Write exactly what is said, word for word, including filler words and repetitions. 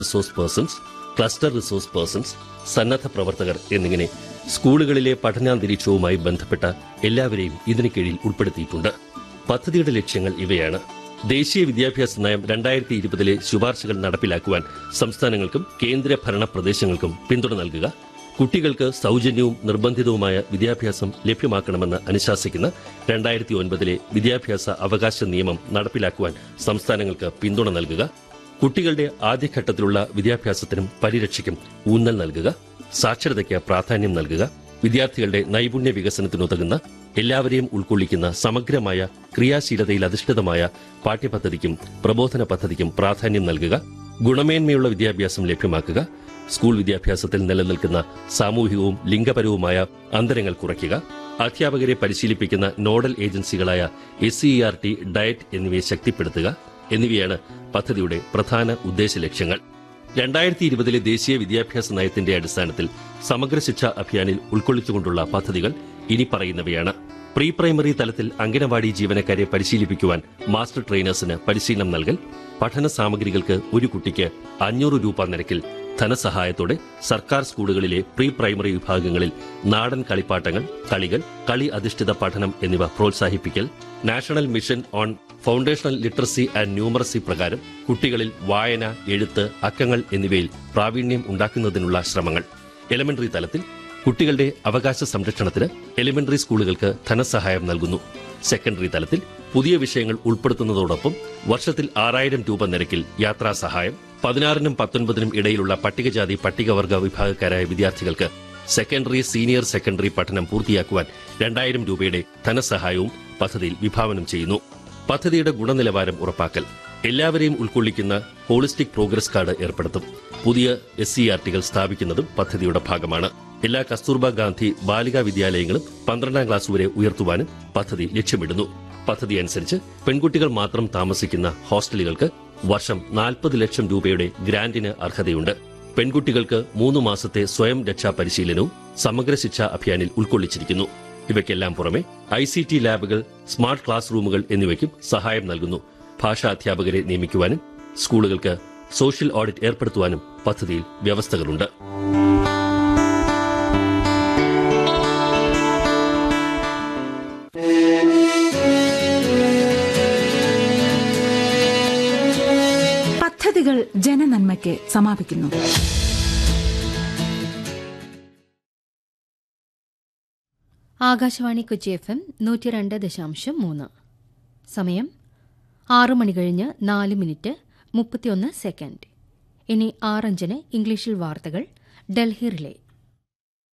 Resource persons, cluster resource persons, സന്നദ്ധ പ്രവർത്തകർ എന്നിങ്ങനെ സ്കൂളുകളിലെ പഠനാന്തരീക്ഷവുമായി ബന്ധപ്പെട്ട എല്ലാവരെയും ഇതിന് കീഴിൽ ഉൾപ്പെടുത്തിയിട്ടുണ്ട്. പദ്ധതിയുടെ ലക്ഷ്യങ്ങൾ ഇവയാണ്. ദേശീയ വിദ്യാഭ്യാസ നയം രണ്ടായിരത്തി ഇരുപതിലെ ശുപാർശകൾ നടപ്പിലാക്കുവാൻ സംസ്ഥാനങ്ങൾക്കും കേന്ദ്ര ഭരണ പ്രദേശങ്ങൾക്കും പിന്തുണ നൽകുക, കുട്ടികൾക്ക് സൌജന്യവും നിർബന്ധിതവുമായ വിദ്യാഭ്യാസം ലഭ്യമാക്കണമെന്ന് അനുശാസിക്കുന്ന രണ്ടായിരത്തി ഒൻപതിലെ വിദ്യാഭ്യാസ അവകാശ നിയമം നടപ്പിലാക്കുവാൻ സംസ്ഥാനങ്ങൾക്ക് പിന്തുണ നൽകുക, കുട്ടികളുടെ ആദ്യഘട്ടത്തിലുള്ള വിദ്യാഭ്യാസത്തിനും പരിരക്ഷയ്ക്കും ഊന്നൽ നൽകുക, സാക്ഷരതയ്ക്ക് പ്രാധാന്യം നൽകുക, വിദ്യാർത്ഥികളുടെ നൈപുണ്യ വികസനത്തിനുതകുന്ന എല്ലാവരെയും ഉൾക്കൊള്ളിക്കുന്ന സമഗ്രമായ ക്രിയാശീലതയിൽ അധിഷ്ഠിതമായ പാഠ്യപദ്ധതിക്കും പ്രബോധന പദ്ധതിക്കും പ്രാധാന്യം നൽകുക, ഗുണമേന്മയുള്ള വിദ്യാഭ്യാസം ലഭ്യമാക്കുക, സ്കൂൾ വിദ്യാഭ്യാസത്തിൽ നിലനിൽക്കുന്ന സാമൂഹികവും ലിംഗപരവുമായ അന്തരങ്ങൾ കുറയ്ക്കുക, അധ്യാപകരെ പരിശീലിപ്പിക്കുന്ന nodal ഏജൻസികളായ S C E R T, diet എന്നിവയെ ശക്തിപ്പെടുത്തുക എന്നിവയാണ് പദ്ധതിയുടെ പ്രധാന ഉദ്ദേശ ലക്ഷ്യങ്ങൾ. രണ്ടായിരത്തി ഇരുപതിലെ ദേശീയ വിദ്യാഭ്യാസ നയത്തിന്റെ അടിസ്ഥാനത്തിൽ സമഗ്ര ശിക്ഷാ അഭിയാനിൽ ഉൾക്കൊള്ളിച്ചുകൊണ്ടുള്ള പദ്ധതികൾ ഇനി പറയുന്നവയാണ്. പ്രീ പ്രൈമറി തലത്തിൽ അംഗനവാടി ജീവനക്കാരെ പരിശീലിപ്പിക്കുവാൻ മാസ്റ്റർ ട്രെയിനേഴ്സിന് പരിശീലനം നൽകൽ, പഠന സാമഗ്രികൾക്ക് ഒരു കുട്ടിക്ക് അഞ്ഞൂറ് രൂപ നിരക്കിൽ ധനസഹായത്തോടെ സർക്കാർ സ്കൂളുകളിലെ പ്രീ പ്രൈമറി വിഭാഗങ്ങളിൽ നാടൻ കളിപ്പാട്ടങ്ങൾ, കളികൾ, കളി അധിഷ്ഠിത പഠനം എന്നിവ പ്രോത്സാഹിപ്പിക്കൽ, national mission on foundational literacy and numeracy പ്രകാരം കുട്ടികളിൽ വായന, എഴുത്ത്, അക്കങ്ങൾ എന്നിവയിൽ പ്രാവീണ്യം ഉണ്ടാക്കുന്നതിനുള്ള ശ്രമങ്ങൾ. എലിമെന്ററി തലത്തിൽ കുട്ടികളുടെ അവകാശ സംരക്ഷണത്തിന് എലിമെന്ററി സ്കൂളുകൾക്ക് ധനസഹായം നൽകുന്നു. സെക്കൻഡറി തലത്തിൽ പുതിയ വിഷയങ്ങൾ ഉൾപ്പെടുത്തുന്നതോടൊപ്പം വർഷത്തിൽ ആറായിരം രൂപ നിരക്കിൽ യാത്രാ സഹായം, പതിനാറിനും പത്തൊൻപതിനും ഇടയിലുള്ള പട്ടികജാതി പട്ടികവർഗ വിഭാഗക്കാരായ വിദ്യാർത്ഥികൾക്ക് സെക്കൻഡറി, സീനിയർ സെക്കൻഡറി പഠനം പൂർത്തിയാക്കുവാൻ രണ്ടായിരം രൂപയുടെ ധനസഹായവും പദ്ധതിയിൽ വിഭാവനം ചെയ്യുന്നു. പദ്ധതിയുടെ ഗുണനിലവാരം ഉറപ്പാക്കൽ, എല്ലാവരെയും ഉൾക്കൊള്ളിക്കുന്ന ഹോളിസ്റ്റിക് പ്രോഗ്രസ് കാർഡ് ഏർപ്പെടുത്തും. പുതിയ എസ് സി ആർ ടികൾ സ്ഥാപിക്കുന്നതും പദ്ധതിയുടെ ഭാഗമാണ്. എല്ലാ കസ്തൂർബ ഗാന്ധി ബാലികാ വിദ്യാലയങ്ങളും പന്ത്രണ്ടാം ക്ലാസ് വരെ ഉയർത്തുവാനും പദ്ധതി ലക്ഷ്യമിടുന്നു. പദ്ധതി അനുസരിച്ച് പെൺകുട്ടികൾ മാത്രം താമസിക്കുന്ന ഹോസ്റ്റലുകൾക്ക് വർഷം നാൽപ്പത് ലക്ഷം രൂപയുടെ ഗ്രാന്റിന് അർഹതയുണ്ട്. പെൺകുട്ടികൾക്ക് മൂന്ന് മാസത്തെ സ്വയം രക്ഷാ പരിശീലനവും സമഗ്ര ശിക്ഷാ അഭിയാനിൽ ഉൾക്കൊള്ളിച്ചിരിക്കുന്നു. ഇവയ്ക്കെല്ലാം പുറമെ ഐ സി ടി ലാബുകൾ, സ്മാർട്ട് ക്ലാസ് റൂമുകൾ എന്നിവയ്ക്കും സഹായം നൽകുന്നു. ഭാഷാ അധ്യാപകരെ നിയമിക്കുവാനും സ്കൂളുകൾക്ക് സോഷ്യൽ ഓഡിറ്റ് ഏർപ്പെടുത്തുവാനും പദ്ധതിയിൽ വ്യവസ്ഥകളുണ്ട്. പദ്ധതികൾ ജനനന്മയ്ക്ക് സമാപിക്കുന്നു. ആകാശവാണി കൊച്ചി എഫ് എം നൂറ്റി രണ്ട് ദശാംശം മൂന്ന്. സമയം ആറു മണി കഴിഞ്ഞ് നാല് മിനിറ്റ് മുപ്പത്തിയൊന്ന് സെക്കൻഡ്. ഇനി ആറഞ്ചിന് ഇംഗ്ലീഷിൽ വാർത്തകൾ ഡൽഹി റിലേ.